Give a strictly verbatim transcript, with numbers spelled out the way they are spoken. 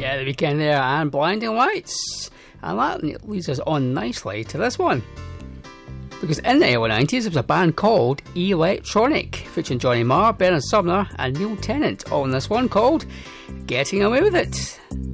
Yeah, The Weeknd there, and Blinding Lights. And that leads us on nicely to this one. Because in the early nineties, there was a band called Electronic, featuring Johnny Marr, Bernard Sumner, and Neil Tennant, all in this one called Getting Away With It.